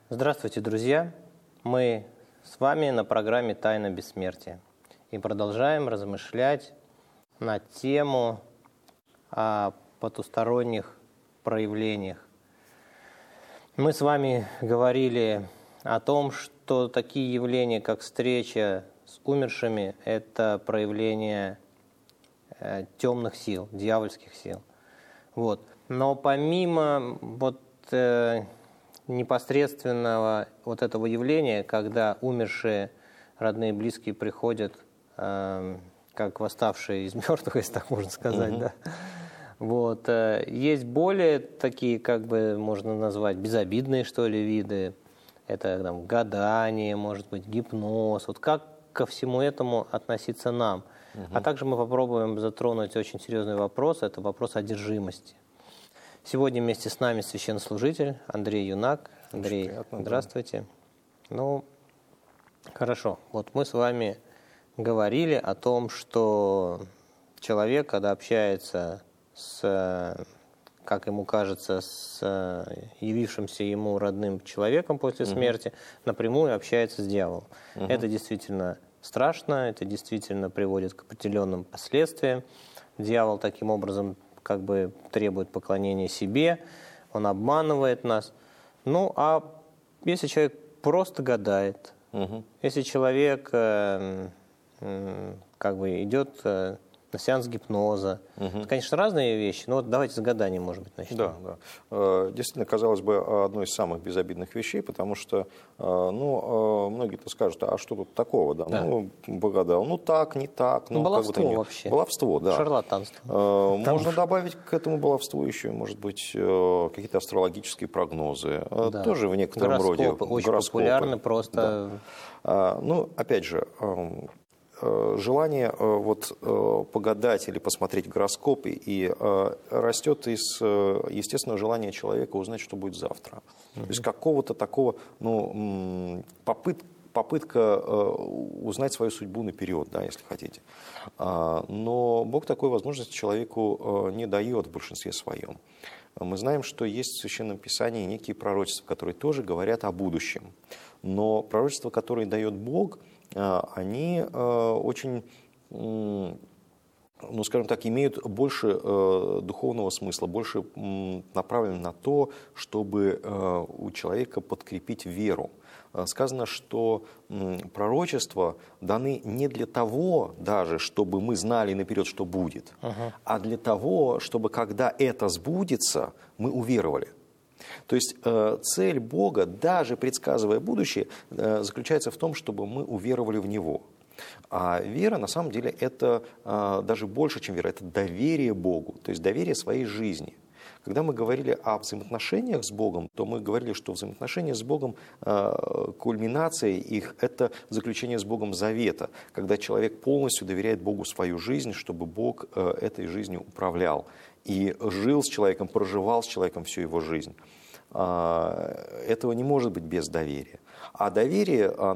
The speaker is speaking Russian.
Здравствуйте, друзья! Мы с вами на программе «Тайна бессмертия» и продолжаем размышлять на тему о потусторонних проявлениях. Мы с вами говорили о том, что такие явления, как встреча с умершими, это проявление темных сил, дьявольских сил. Но помимо непосредственного этого явления, когда умершие родные и близкие приходят, как восставшие из мертвых, если так можно сказать, да. Есть более такие, можно назвать, безобидные, что ли, виды. Это гадание, может быть, гипноз. Как ко всему этому относиться нам? А также мы попробуем затронуть очень серьезный вопрос. Это вопрос одержимости. Сегодня вместе с нами священнослужитель Андрей Юнак. Андрей, приятно, здравствуйте. Хорошо. Мы с вами говорили о том, что человек, когда общается с, как ему кажется, с явившимся ему родным человеком после смерти, напрямую общается с дьяволом. Это действительно страшно, это действительно приводит к определенным последствиям. Дьявол таким образом требует поклонения себе, он обманывает нас. А если человек просто гадает, если человек идет на сеанс гипноза, это, конечно, разные вещи, но давайте с гаданием, может быть, начнем. Да. Действительно, казалось бы, одной из самых безобидных вещей, потому что, многие-то скажут, а что тут такого, погадал, так, не так. Баловство вообще. Баловство, да. Шарлатанство. Можно добавить к этому баловству еще, может быть, какие-то астрологические прогнозы, тоже в некотором роде. Очень популярны просто. Опять же, желание погадать или посмотреть гороскоп и растет из естественного желания человека узнать, что будет завтра. То есть какого-то такого, попытка узнать свою судьбу наперед, если хотите. Но Бог такой возможности человеку не дает в большинстве своем. Мы знаем, что есть в Священном Писании некие пророчества, которые тоже говорят о будущем. Но пророчества, которые дает Бог, они очень, имеют больше духовного смысла, больше направлены на то, чтобы у человека подкрепить веру. Сказано, что пророчества даны не для того даже, чтобы мы знали наперед, что будет, а для того, чтобы когда это сбудется, мы уверовали. То есть цель Бога, даже предсказывая будущее, заключается в том, чтобы мы уверовали в Него. А вера, на самом деле, это даже больше, чем вера, это доверие Богу, то есть доверие своей жизни. Когда мы говорили о взаимоотношениях с Богом, то мы говорили, что взаимоотношения с Богом, кульминация их – это заключение с Богом завета, когда человек полностью доверяет Богу свою жизнь, чтобы Бог этой жизнью управлял и жил с человеком, проживал с человеком всю его жизнь. Этого не может быть без доверия. А доверие